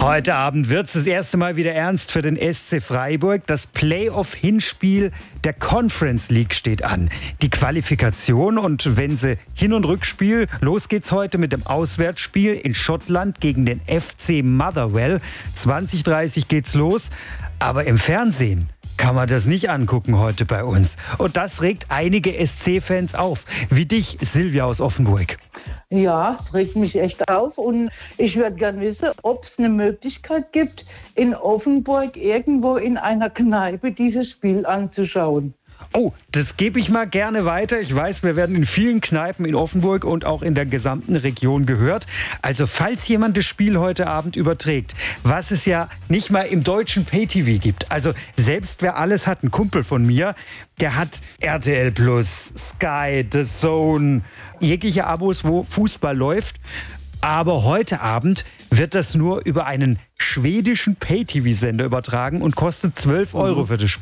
Heute Abend wird es das erste Mal wieder ernst für den SC Freiburg. Das Playoff-Hinspiel der Conference League steht an. Die Qualifikation und wenn sie Hin- und Rückspiel. Los geht's heute mit dem Auswärtsspiel in Schottland gegen den FC Motherwell. 20:30 geht's los. Aber im Fernsehen kann man das nicht angucken heute bei uns. Und das regt einige SC-Fans auf. Wie dich, Silvia aus Offenburg. Ja, es regt mich echt auf und ich würde gern wissen, ob es eine Möglichkeit gibt, in Offenburg irgendwo in einer Kneipe dieses Spiel anzuschauen. Oh, das gebe ich mal gerne weiter. Ich weiß, wir werden in vielen Kneipen in Offenburg und auch in der gesamten Region gehört. Also falls jemand das Spiel heute Abend überträgt, was es ja nicht mal im deutschen Pay-TV gibt. Also selbst wer alles hat, ein Kumpel von mir, der hat RTL Plus, Sky, The Zone, jegliche Abos, wo Fußball läuft. Aber heute Abend wird das nur über einen schwedischen Pay-TV-Sender übertragen und kostet 12 € für das Spiel.